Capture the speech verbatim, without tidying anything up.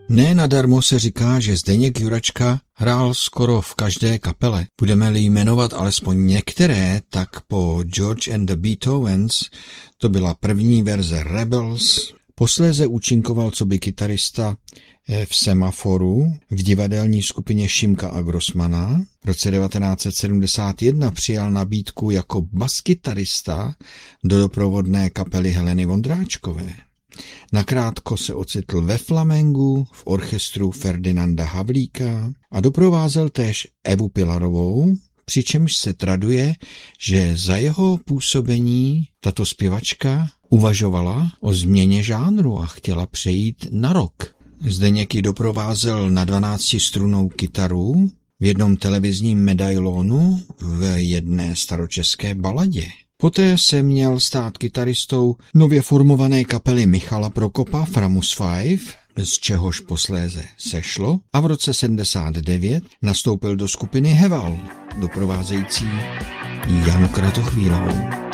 Ne nadarmo se říká, že Zdeněk Jurečka hrál skoro v každé kapele. Budeme-li jmenovat alespoň některé, tak po George and the Beethovens to byla první verze Rebels, posléze účinkoval coby kytarista v Semaforu v divadelní skupině Šimka a Grossmana. V roce devatenáct set sedmdesát jedna přijal nabídku jako baskytarista do doprovodné kapely Heleny Vondráčkové. Nakrátko se ocitl ve Flamengu v orchestru Ferdinanda Havlíka a doprovázel též Evu Pilarovou, přičemž se traduje, že za jeho působení tato zpěvačka uvažovala o změně žánru a chtěla přejít na rock. Zdeněk ji doprovázel na dvanáctistrunnou kytaru, v jednom televizním medailonu, v jedné staročeské baladě. Poté se měl stát kytaristou nově formované kapely Michala Prokopa Framus Five, z čehož posléze sešlo, a v roce sedmdesát devět nastoupil do skupiny Heval, doprovázející Janu Kratochvílovou.